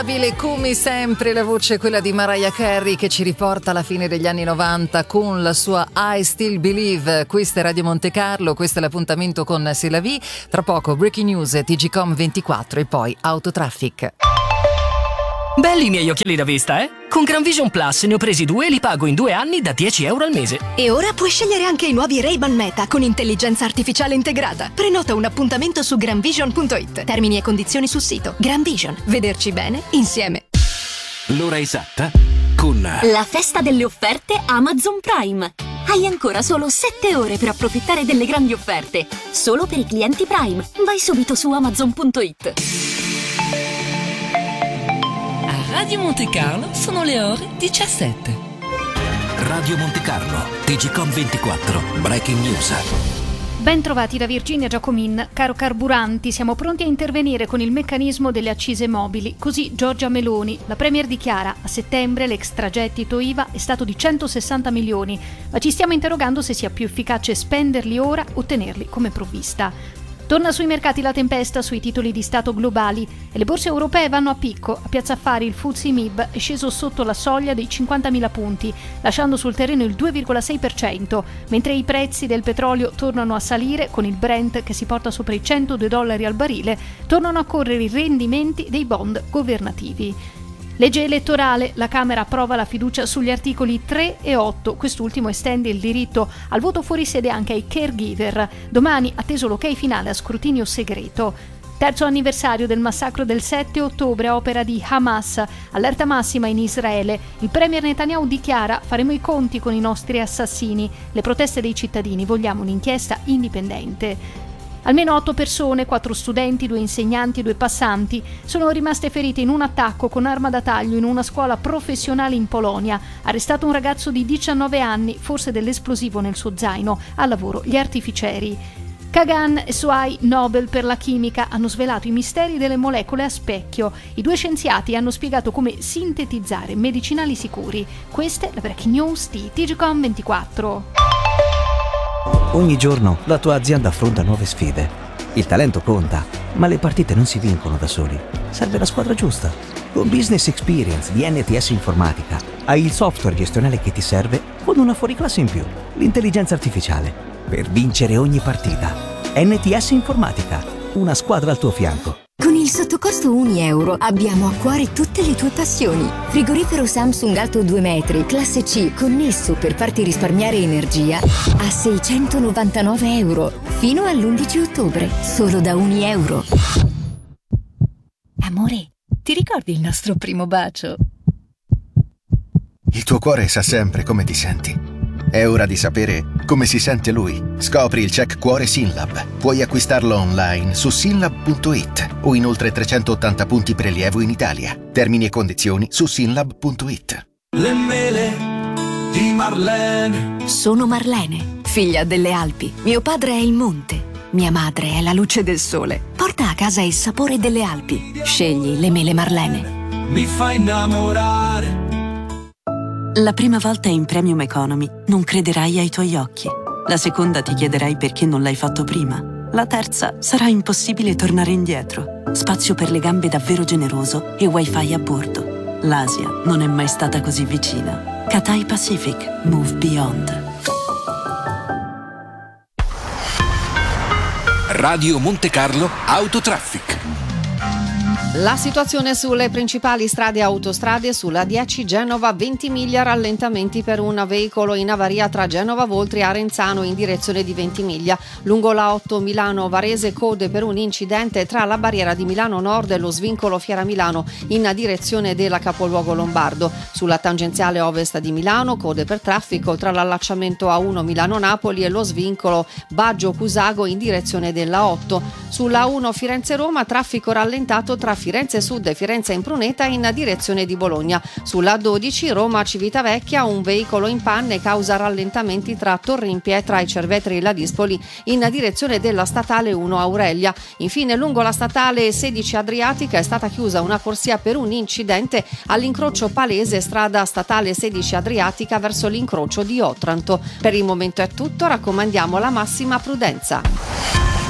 Come sempre la voce è quella di Mariah Carey, che ci riporta alla fine degli anni 90 con la sua I Still Believe. Questa è Radio Monte Carlo, questo è l'appuntamento con C'est la vie. Tra poco Breaking News, TGcom 24 e poi Autotraffic. Belli i miei occhiali da vista, eh? Con Gran Vision Plus ne ho presi 2 e li pago in 2 anni da €10 al mese. E ora puoi scegliere anche i nuovi Ray-Ban Meta con intelligenza artificiale integrata. Prenota un appuntamento su granvision.it. Termini e condizioni sul sito. Gran Vision. Vederci bene insieme. L'ora esatta con la festa delle offerte Amazon Prime. Hai ancora solo 7 ore per approfittare delle grandi offerte. Solo per i clienti Prime. Vai subito su Amazon.it. Radio Monte Carlo sono le ore 17. Radio Monte Carlo, TGcom 24, Breaking News. Ben trovati da Virginia Giacomin. Caro carburanti, siamo pronti a intervenire con il meccanismo delle accise mobili. Così Giorgia Meloni, la premier, dichiara: a settembre l'extragettito IVA è stato di 160 milioni, ma ci stiamo interrogando se sia più efficace spenderli ora o tenerli come provvista. Torna sui mercati la tempesta sui titoli di Stato globali e le borse europee vanno a picco. A Piazza Affari il FTSE MIB è sceso sotto la soglia dei 50.000 punti, lasciando sul terreno il 2,6%, mentre i prezzi del petrolio tornano a salire, con il Brent che si porta sopra i $102 al barile. Tornano a correre i rendimenti dei bond governativi. Legge elettorale, la Camera approva la fiducia sugli articoli 3 e 8, quest'ultimo estende il diritto al voto fuori sede anche ai caregiver. Domani atteso l'ok finale a scrutinio segreto. Terzo anniversario del massacro del 7 ottobre a opera di Hamas, allerta massima in Israele. Il premier Netanyahu dichiara: faremo i conti con i nostri assassini. Le proteste dei cittadini, vogliamo un'inchiesta indipendente. Almeno 8 persone, 4 studenti, 2 insegnanti e 2 passanti, sono rimaste ferite in un attacco con arma da taglio in una scuola professionale in Polonia. Arrestato un ragazzo di 19 anni, forse dell'esplosivo nel suo zaino, al lavoro gli artificieri. Kagan e Suai, Nobel per la chimica, hanno svelato i misteri delle molecole a specchio. I 2 scienziati hanno spiegato come sintetizzare medicinali sicuri. Questa è la Breaking News di TGcom 24. Ogni giorno la tua azienda affronta nuove sfide. Il talento conta, ma le partite non si vincono da soli. Serve la squadra giusta. Con Business Experience di NTS Informatica hai il software gestionale che ti serve con una fuoriclasse in più, l'intelligenza artificiale, per vincere ogni partita. NTS Informatica, una squadra al tuo fianco. Con il sottocosto €1 abbiamo a cuore tutte le tue passioni. Frigorifero Samsung alto 2 metri, classe C, connesso per farti risparmiare energia a €699, fino all'11 ottobre, solo da €1. Amore, ti ricordi il nostro primo bacio? Il tuo cuore sa sempre come ti senti. È ora di sapere come si sente lui. Scopri il check cuore Synlab. Puoi acquistarlo online su synlab.it o in oltre 380 punti prelievo in Italia. Termini e condizioni su synlab.it. Le mele di Marlene. Sono Marlene, figlia delle Alpi. Mio padre è il monte. Mia madre è la luce del sole. Porta a casa il sapore delle Alpi. Scegli le mele Marlene. Mi fa innamorare. La prima volta in Premium Economy non crederai ai tuoi occhi. La seconda ti chiederai perché non l'hai fatto prima. La terza sarà impossibile tornare indietro. Spazio per le gambe davvero generoso e wifi a bordo. L'Asia non è mai stata così vicina. Cathay Pacific. Move Beyond. Radio Monte Carlo Autotraffic. La situazione sulle principali strade e autostrade: sulla 10 Genova Ventimiglia rallentamenti per un veicolo in avaria tra Genova Voltri e Arenzano in direzione di Ventimiglia. Lungo la 8 Milano Varese code per un incidente tra la barriera di Milano Nord e lo svincolo Fiera Milano in direzione della capoluogo lombardo. Sulla tangenziale ovest di Milano code per traffico tra l'allacciamento A1 Milano Napoli e lo svincolo Baggio Cusago in direzione della 8. Sulla 1 Firenze Roma traffico rallentato tra Firenze Sud e Firenze Impruneta in direzione di Bologna. Sulla 12 Roma Civitavecchia un veicolo in panne causa rallentamenti tra Torrimpietra e Cervetri Ladispoli in direzione della statale 1 Aurelia. Infine lungo la statale 16 Adriatica è stata chiusa una corsia per un incidente all'incrocio palese strada statale 16 Adriatica verso l'incrocio di Otranto. Per il momento è tutto, raccomandiamo la massima prudenza.